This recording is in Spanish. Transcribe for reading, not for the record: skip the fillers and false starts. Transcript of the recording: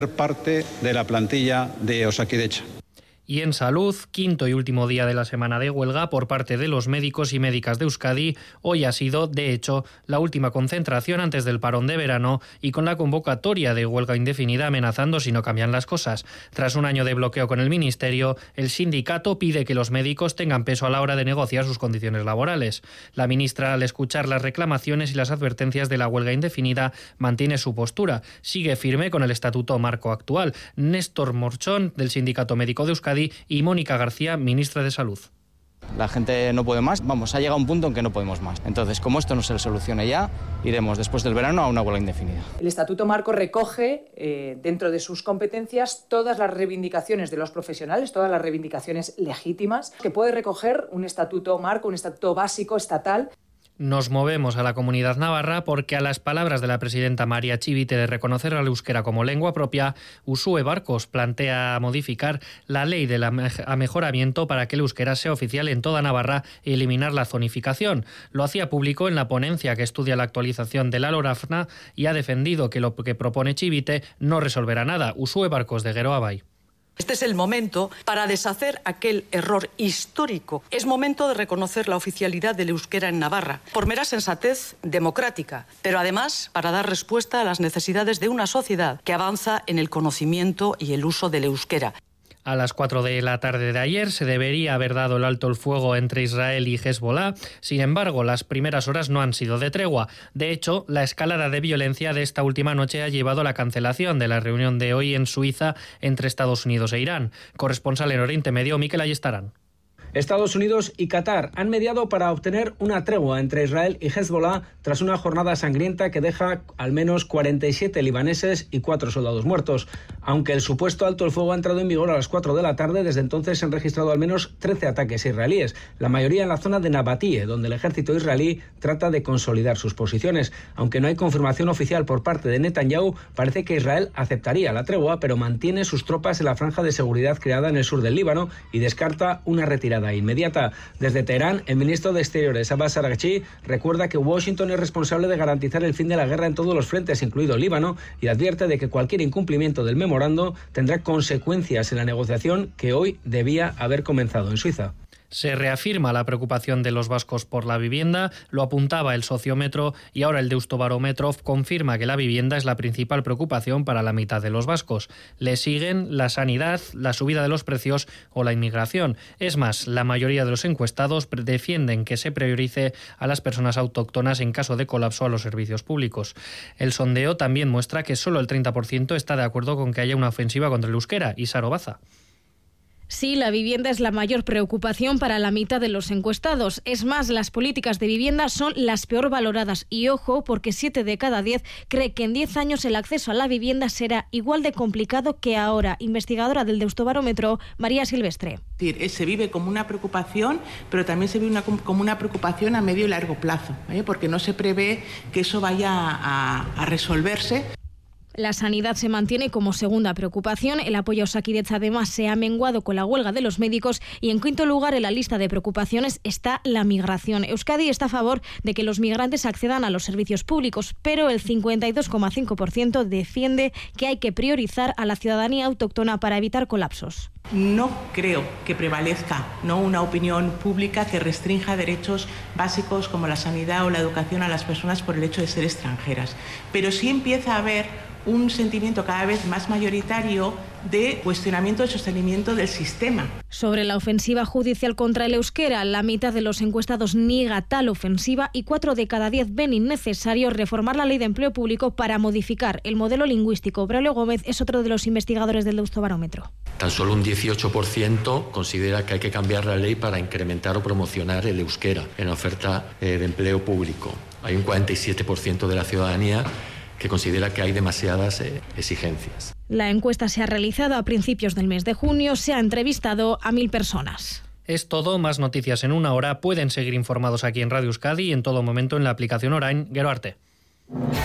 Parte de la plantilla de Osakidetza. Y en salud, quinto y último día de la semana de huelga por parte de los médicos y médicas de Euskadi. Hoy ha sido, de hecho, la última concentración antes del parón de verano y con la convocatoria de huelga indefinida amenazando si no cambian las cosas. Tras un año de bloqueo con el Ministerio, el sindicato pide que los médicos tengan peso a la hora de negociar sus condiciones laborales. La ministra, al escuchar las reclamaciones y las advertencias de la huelga indefinida, mantiene su postura. Sigue firme con el estatuto marco actual. Néstor Morchón, del Sindicato Médico de Euskadi, y Mónica García, ministra de Salud. La gente no puede más, ha llegado un punto en que no podemos más. Entonces, como esto no se solucione ya, iremos después del verano a una huelga indefinida. El Estatuto Marco recoge dentro de sus competencias todas las reivindicaciones de los profesionales, todas las reivindicaciones legítimas que puede recoger un Estatuto Marco, un Estatuto Básico estatal. Nos movemos a la Comunidad Navarra porque a las palabras de la presidenta María Chivite de reconocer al euskera como lengua propia, Uxue Barkos plantea modificar la ley del amejoramiento para que el euskera sea oficial en toda Navarra y eliminar la zonificación. Lo hacía público en la ponencia que estudia la actualización de la LORAFNA y ha defendido que lo que propone Chivite no resolverá nada. Uxue Barkos, de Geroa Bai. Este es el momento para deshacer aquel error histórico. Es momento de reconocer la oficialidad del euskera en Navarra, por mera sensatez democrática, pero además para dar respuesta a las necesidades de una sociedad que avanza en el conocimiento y el uso del euskera. A las 4 de la tarde de ayer se debería haber dado el alto el fuego entre Israel y Hezbolá. Sin embargo, las primeras horas no han sido de tregua. De hecho, la escalada de violencia de esta última noche ha llevado a la cancelación de la reunión de hoy en Suiza entre Estados Unidos e Irán. Corresponsal en Oriente Medio, Mikel Ayestarán. Estados Unidos y Qatar han mediado para obtener una tregua entre Israel y Hezbolá tras una jornada sangrienta que deja al menos 47 libaneses y 4 soldados muertos. Aunque el supuesto alto el fuego ha entrado en vigor a las 4 de la tarde, desde entonces se han registrado al menos 13 ataques israelíes, la mayoría en la zona de Nabatie, donde el ejército israelí trata de consolidar sus posiciones. Aunque no hay confirmación oficial por parte de Netanyahu, parece que Israel aceptaría la tregua, pero mantiene sus tropas en la franja de seguridad creada en el sur del Líbano y descarta una retirada inmediata. Desde Teherán, el ministro de Exteriores, Abbas Araghchi, recuerda que Washington es responsable de garantizar el fin de la guerra en todos los frentes, incluido el Líbano, y advierte de que cualquier incumplimiento del memorando tendrá consecuencias en la negociación que hoy debía haber comenzado en Suiza. Se reafirma la preocupación de los vascos por la vivienda, lo apuntaba el Sociómetro y ahora el Deustobarómetro confirma que la vivienda es la principal preocupación para la mitad de los vascos. Le siguen la sanidad, la subida de los precios o la inmigración. Es más, la mayoría de los encuestados defienden que se priorice a las personas autóctonas en caso de colapso a los servicios públicos. El sondeo también muestra que solo el 30% está de acuerdo con que haya una ofensiva contra el euskera. Isaro Baza. Sí, la vivienda es la mayor preocupación para la mitad de los encuestados. Es más, las políticas de vivienda son las peor valoradas. Y ojo, porque 7 de cada 10 cree que en 10 años el acceso a la vivienda será igual de complicado que ahora. Investigadora del Deustobarómetro, María Silvestre. Se vive como una preocupación, pero también se vive como una preocupación a medio y largo plazo, porque no se prevé que eso vaya a resolverse. La sanidad se mantiene como segunda preocupación. El apoyo a Osakidetza además se ha menguado con la huelga de los médicos y en quinto lugar en la lista de preocupaciones está la migración. Euskadi está a favor de que los migrantes accedan a los servicios públicos, pero el 52,5% defiende que hay que priorizar a la ciudadanía autóctona para evitar colapsos. No creo que prevalezca una opinión pública que restrinja derechos básicos como la sanidad o la educación a las personas por el hecho de ser extranjeras, pero sí empieza a haber un sentimiento cada vez más mayoritario de cuestionamiento del sostenimiento del sistema. Sobre la ofensiva judicial contra el euskera, la mitad de los encuestados niega tal ofensiva y 4 de cada 10 ven innecesario reformar la ley de empleo público para modificar el modelo lingüístico. Braulio Gómez es otro de los investigadores del Deustobarómetro. Tan solo un 18% considera que hay que cambiar la ley para incrementar o promocionar el euskera en la oferta de empleo público. Hay un 47% de la ciudadanía que considera que hay demasiadas exigencias. La encuesta se ha realizado a principios del mes de junio, se ha entrevistado a 1.000 personas. Es todo, más noticias en una hora. Pueden seguir informados aquí en Radio Euskadi y en todo momento en la aplicación Orain. Gero arte.